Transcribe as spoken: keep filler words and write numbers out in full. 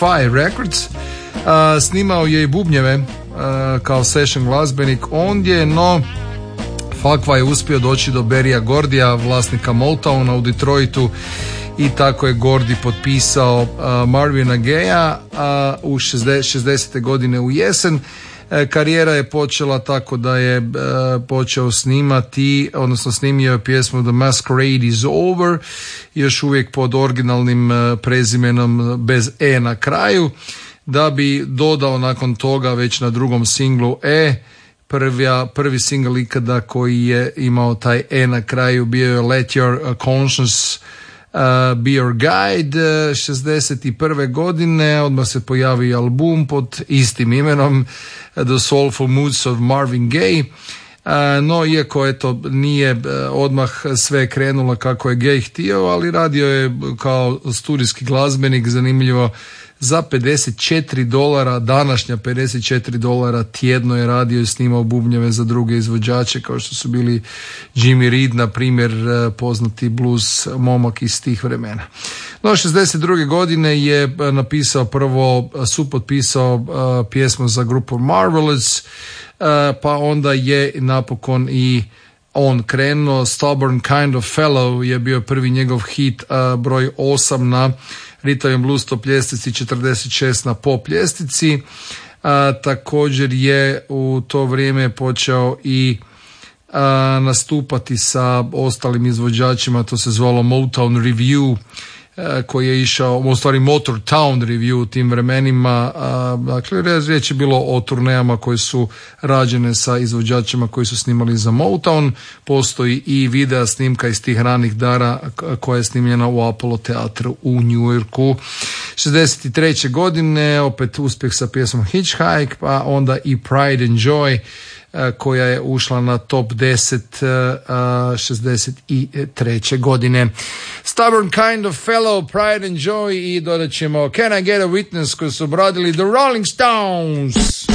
Spy Records. Uh, snimao je i bubnjeve uh, kao session glazbenik ondje, no Fakva je uspio doći do Berrya Gordija, vlasnika Motowna u Detroitu, i tako je Gordy potpisao uh, Marvina Gaye'a uh, u šezdesete godine u jesen. Uh, karijera je počela tako da je uh, počeo snimati, odnosno snimio je pjesmu The Masquerade is Over, još uvijek pod originalnim uh, prezimenom bez E na kraju, da bi dodao nakon toga već na drugom singlu E. Prvi, prvi single ikada koji je imao taj E na kraju bio je Let Your Conscience uh, Be Your Guide. uh, šezdeset prve godine odmah se pojavio album pod istim imenom, The Soulful Moods of Marvin Gaye. Uh, no iako eto nije uh, odmah sve krenulo kako je Gaye htio, ali radio je kao studijski glazbenik, zanimljivo, za pedeset četiri dolara, današnja pedeset četiri dolara tjedno je radio i snimao bubnjeve za druge izvođače kao što su bili Jimmy Reed, na primjer, poznati blues momak iz tih vremena. No, šezdeset druge godine je napisao prvo, supotpisao uh, pjesmu za grupu Marvelous, uh, pa onda je napokon i on krenuo. Stubborn Kind of Fellow je bio prvi njegov hit, uh, broj osam na Rhythm and Blues top ljestvici, četrdeset šest na pop ljestvici. A, također je u to vrijeme počeo i a, nastupati sa ostalim izvođačima, to se zvalo Motown Review, a, koji je išao, u stvari Motortown Review u tim vremenima. A, dakle, riječ je bilo o turnejama koje su rađene sa izvođačima koji su snimali za Motown. Postoji i video snimka iz tih ranih dara koja je snimljena u Apollo teatru u New Yorku. šezdeset treće godine opet uspjeh sa pjesmom Hitchhike, pa onda i Pride and Joy koja je ušla na top deset šezdeset treće godine. Stubborn Kind of Fellow, Pride and Joy i dodat ćemo Can I Get a Witness koji su obradili The Rolling Stones.